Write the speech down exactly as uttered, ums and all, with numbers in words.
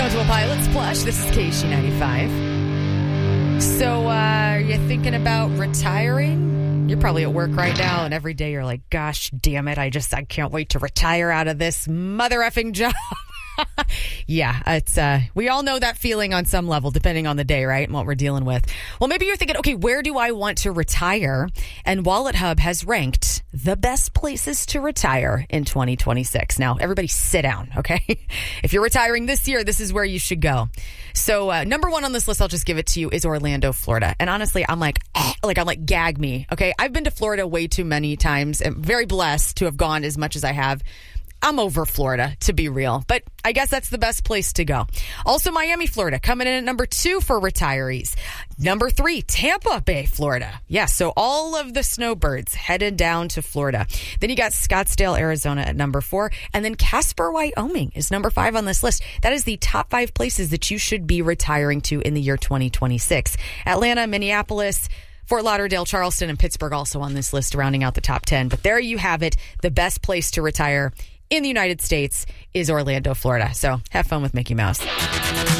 Stone Temple Pilots Plush. This is K C ninety-five. So, uh, are you thinking about retiring? You're probably at work right now, and every day you're like, gosh, damn it, I just, I can't wait to retire out of this mother effing job. Yeah, it's uh, we all know that feeling on some level, depending on the day, right, and what we're dealing with. Well, maybe you're thinking, okay, where do I want to retire? And Wallet Hub has ranked the best places to retire in twenty twenty-six. Now, everybody sit down, okay? If you're retiring this year, this is where you should go. So, uh, number one on this list, I'll just give it to you, is Orlando, Florida. And honestly, I'm like, eh, like, I'm like, gag me, okay? I've been to Florida way too many times. I'm very blessed to have gone as much as I have. I'm over Florida, to be real, but I guess that's the best place to go. Also, Miami, Florida, coming in at number two for retirees. Number three, Tampa Bay, Florida. Yeah, so all of the snowbirds headed down to Florida. Then you got Scottsdale, Arizona at number four, and then Casper, Wyoming is number five on this list. That is the top five places that you should be retiring to in the year twenty twenty-six. Atlanta, Minneapolis, Fort Lauderdale, Charleston, and Pittsburgh also on this list, rounding out the top ten. But there you have it. The best place to retire in the United States is Orlando, Florida. So have fun with Mickey Mouse.